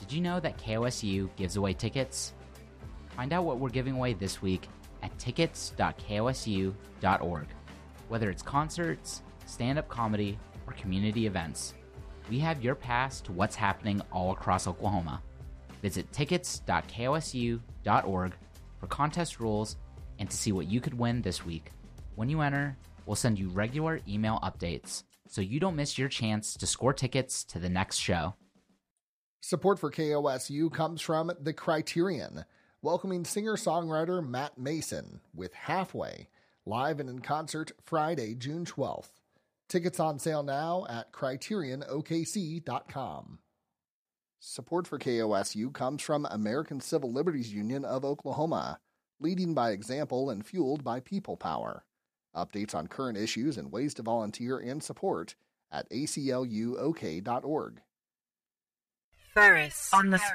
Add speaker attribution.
Speaker 1: Did you know that KOSU gives away tickets? Find out what we're giving away this week at tickets.kosu.org. Whether it's concerts, stand-up comedy, or community events, we have your pass to what's happening all across Oklahoma. Visit tickets.kosu.org for contest rules and to see what you could win this week. When you enter, we'll send you regular email updates so you don't miss your chance to score tickets to the next show.
Speaker 2: Support for KOSU comes from The Criterion, welcoming singer-songwriter Matt Mason with Halfway, live and in concert Friday, June 12th. Tickets on sale now at CriterionOKC.com. Support for KOSU comes from American Civil Liberties Union of Oklahoma, leading by example and fueled by people power. Updates on current issues and ways to volunteer and support at ACLUOK.org.
Speaker 3: Ferris on the